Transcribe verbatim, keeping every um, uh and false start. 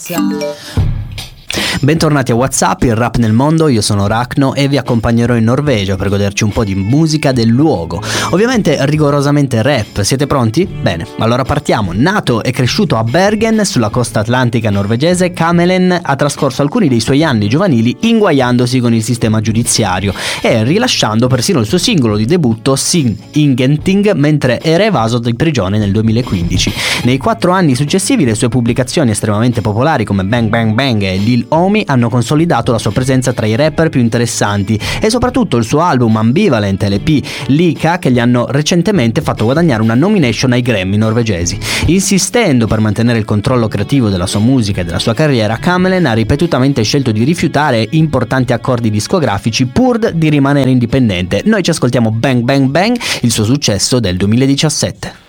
Bentornati a WhatsApp, il rap nel mondo, io sono Rachno e vi accompagnerò in Norvegia per goderci un po' di musica del luogo. Ovviamente rigorosamente rap, siete pronti? Bene, allora partiamo. Nato e cresciuto a Bergen, sulla costa atlantica norvegese, Kamelen ha trascorso alcuni dei suoi anni giovanili inguaiandosi con il sistema giudiziario e rilasciando persino il suo singolo di debutto Sin Ingenting mentre era evaso di prigione nel duemilaquindici. Nei quattro anni successivi le sue pubblicazioni estremamente popolari come Bang Bang Bang e Lil Omi hanno consolidato la sua presenza tra i rapper più interessanti e soprattutto il suo album Ambivalent e l'E P Lika che gli hanno recentemente fatto guadagnare una nomination ai Grammy norvegesi. Insistendo per mantenere il controllo creativo della sua musica e della sua carriera, Kamelen ha ripetutamente scelto di rifiutare importanti accordi discografici pur di rimanere indipendente. Noi ci ascoltiamo Bang Bang Bang, il suo successo del duemiladiciassette.